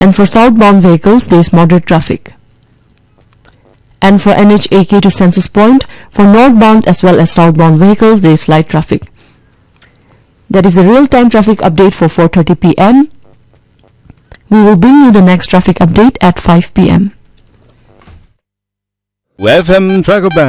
And for southbound vehicles, there is moderate traffic. And for NH-AK to Census Point, for northbound as well as southbound vehicles, there is light traffic. That is a real-time traffic update for 4:30 p.m. We will bring you the next traffic update at 5 p.m. FM Tracker Band.